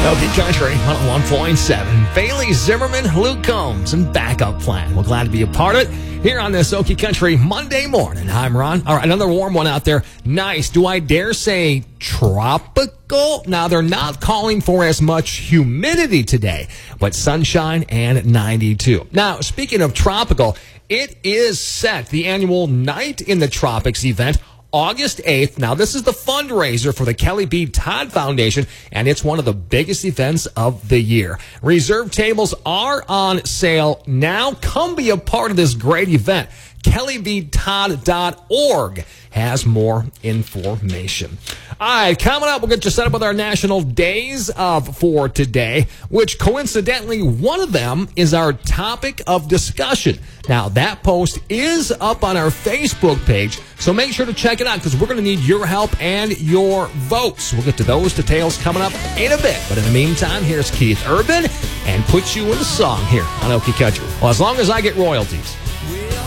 Okie Country 101.7. Bailey Zimmerman, Luke Combs, and Backup Plan. We're glad to be a part of it here on this Okie Country Monday morning. I'm Ron. All right, another warm one out there. Nice. Do I dare say tropical? Now, they're not calling for as much humidity today, but sunshine and 92. Now, speaking of tropical, it is set, the annual Night in the Tropics event, August 8th. Now, this is the fundraiser for the Kelly B. Todd Foundation, and it's one of the biggest events of the year. Reserve tables are on sale now. Come be a part of this great event. KellyBTodd.org has more information. All right, coming up, we'll get you set up with our national days for today, which coincidentally, one of them is our topic of discussion. Now, that post is up on our Facebook page, so make sure to check it out because we're going to need your help and your votes. We'll get to those details coming up in a bit. But in the meantime, here's Keith Urban and Put You in the Song here on Okie Country. Well, as long as I get royalties.